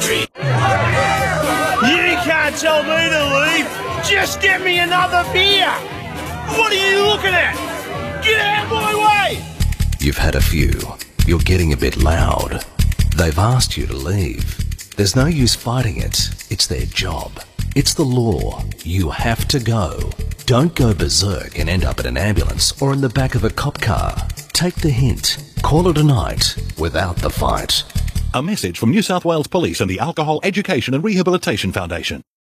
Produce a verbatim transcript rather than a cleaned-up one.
You can't tell me to leave. Just get me another beer. What are you looking at? Get out of my way. You've had a few. You're getting a bit loud. They've asked you to leave. There's no use fighting it. It's their job. It's the law. You have to go. Don't go berserk and end up in an ambulance or in the back of a cop car. Take the hint. Call it a night without the fight. A message from New South Wales Police and the Alcohol Education and Rehabilitation Foundation.